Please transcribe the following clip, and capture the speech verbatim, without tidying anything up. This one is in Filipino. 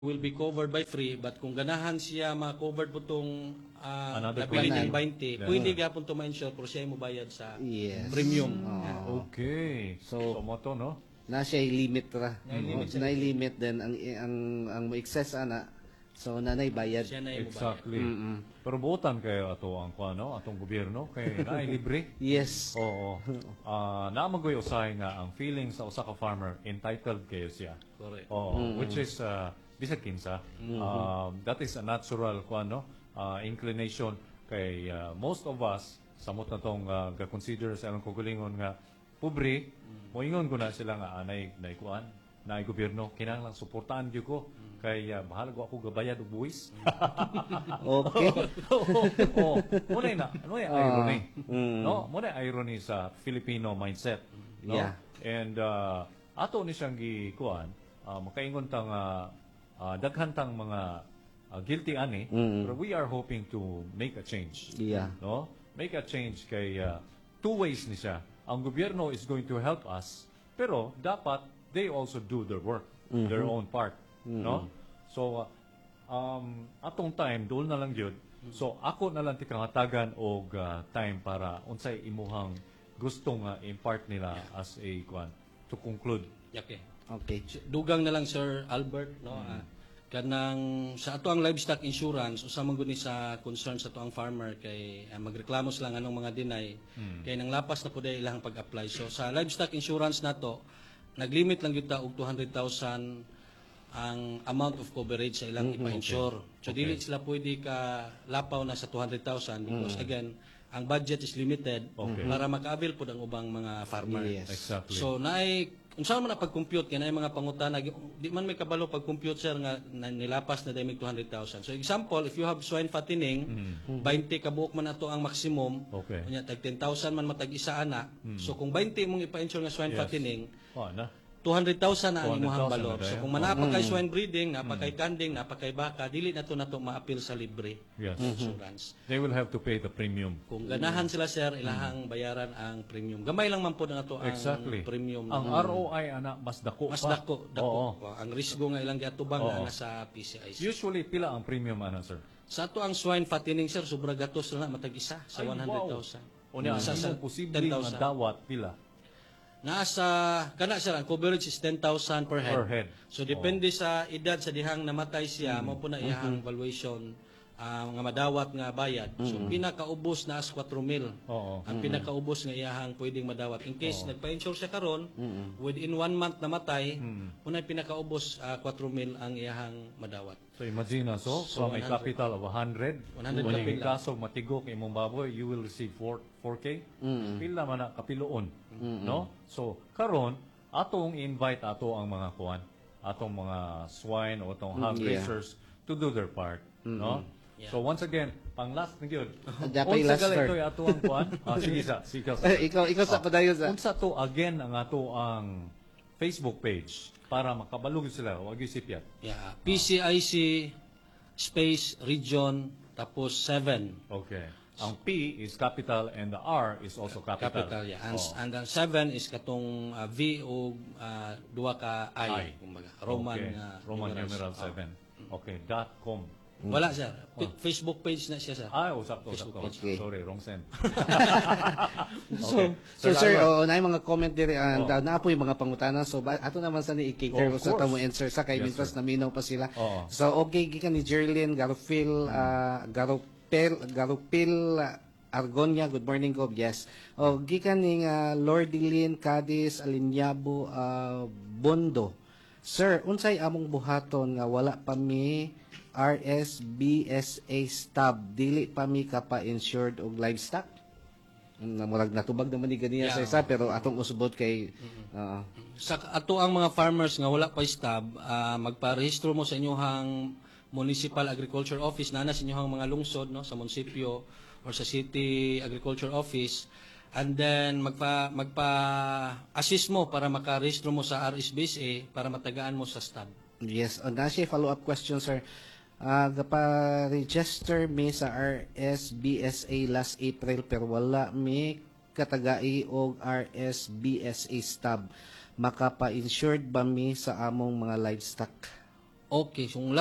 will be covered by free, but kung ganahan siya ma-covered po itong uh, Another napili twenty. ng twenty, Yeah. pwede gapon to ma-insure pero siya mo bayad sa Yes. premium. Oo. Okay. So- So, mo to, no? Na siya limit ra. Na limit siya. Na limit din ang ang ang mo excess ana. So nanay bayad. Siya na yung mo bayad. Exactly. Mm-mm. Pero buotan kayo ato ang kuano, atong gobyerno kay naay libre. Yes. Oo. Ah, na magoy usahay nga ang feelings sa usa ka farmer entitled kayo siya. Correct. Oo, which is uh, bisag kinsa. Um, that is a natural kuano, uh, inclination kay uh, most of us samot na tong uh, ga-consider sa ilang kugulingon nga pobre, moingon ko na sila nga anay nay kuan, nay gobyerno kinahanglan suportahan gyud ko kay uh, bahala ko ako gabayad og buwis. Okay. oh, muna na, ano yung irony? mm. No, muna yung irony sa Filipino mindset. No? Yeah. And uh, ato ni siyang gikuan, uh, makaingon tang uh, uh, daghan tang mga uh, guilty ani, Mm. pero we are hoping to make a change. Yeah. No? Make a change kay uh, two ways ni siya. Ang gobyerno is going to help us, pero dapat they also do their work, their own part, no? So uh, um atong time doon na lang gyud. So ako na lang tikangatagan og uh, time para unsay imuhang gustong uh, impart nila as a kwan to conclude. Okay. Okay. Dugang na lang Sir Albert, no. ah, kanang sa ato ang livestock insurance usa man gud ni sa concern sa ato ang farmer kay ah, magreklamo sila nganong mga deny kay nang lapas na pud ilang pag-apply. So sa livestock insurance nato naglimit lang gyud ta og two hundred thousand ang amount of coverage sa ilang ipa-insure. So dili sila pwede ka lapaw na sa two hundred thousand because again ang budget is limited Okay. para maka-avail pud ang ubang mga farmer. Yes. Exactly. So naay unsa man na pag-compute kay naay mga pangutana di man may kabalo pag-compute sir nga na, nilapas na daymi two hundred thousand. So example if you have swine fattening twenty ka buok man ato ang maximum Okay. unya tag ten thousand man matag isa ana. So kung twenty mong ipa-insure nga swine Yes. fattening Oh, na. two hundred thousand na ang imong two hundred thousand balor. na So dayo. kung manapa kay swine breeding, napa kay kanding, napa kay baka, dili na to nato ma-appeal sa libre Yes. insurance. They will have to pay the premium. Kung ganahan sila sir, ilahang bayaran ang premium. Gamay lang man po na to ang Exactly. premium. Ang R O I ana mas dako Mas pa. dako, dako. Oo. Oh, ang risgo nga ilang giatubang Oo. na sa P C I C. Usually pila ang premium ana, sir? Sa to ang swine fattening sir, sobra gatos na matag isa sa Ay, one hundred thousand. O niya, Isa sa ang posible ten nga thousand. dawat pila Nasa kana sir ang coverage is ten thousand per head. per head. So depende sa edad sa dihang namatay siya, mo po na iyang valuation ah, nga madawat nga bayad. So pinakaubos na as four mil. Oo. Ang pinakaubos nga iyahang pwedeng madawat. In case nagpa-insure siya karon, within one month namatay, unay pinakaubos uh, four mil ang iyahang madawat. So imagine na, so, So, from a one hundred. capital of one hundred, one hundred kung kapila. yung kaso matigok imong baboy, you will receive four, 4K. Pila man na kapiloon. No? So, karon atong invite ato ang mga kuan, atong mga swine o atong hog Yeah. raisers to do their part. No? Yeah. So once again, pang last na gyud. Japay Unsa last, gali sir. ito ato ang kuan? Ah, sige sa, sige sa. Eh, ikaw ikaw sa padayon sa Unsa to again ang ato ang Facebook page para makabalog sila wag gyud sipyat. Yeah, P C I C space region tapos seven. Okay. Ang P is capital and the R is also capital. Capital, yeah. And, Oh. and ang seven is katong uh, V o uh, duwa ka I, I. kumbaga. Roman Okay. uh, Roman numerals. numeral Oh. seven. Okay, dot com. Wala sir. P- Facebook page na siya sir. Ah, usap to, usap to. Okay. Sorry, wrong send. So, Okay. so sir, Albert. oh, na mga comment diri and uh, na po yung mga pangutana. So ba, ato naman sa ni i-cater Oh, ko of sa course. tamo answer sa kay Yes, mintas sir. naminaw pa sila. Oo. So okay gikan ni Jerlyn Garofil uh, Garopel Garopil uh, Argonia, good morning ko. Yes. O gikan ni uh, Lordilyn Cadiz Alinyabo uh, Bondo. Sir, unsay among buhaton nga wala pa mi R S B S A stub dili pa mi ka pa insured og livestock? Mm, murag natubag naman ni ganiya sa Yeah. isa pero atong usbot kay uh, Sa ato ang mga farmers nga wala pa stab, ah, magparehistro mo sa inyong municipal agriculture office na na sa inyong mga lungsod no sa munisipyo or sa city agriculture office and then magpa magpa assist mo para makarehistro mo sa R S B S A para matagaan mo sa stab. yes, on na siya follow up question sir. Ah, gapa-register mi sa R S B S A last April pero wala mi katagai og R S B S A stub. Makapa-insured ba mi sa among mga livestock? Okay, so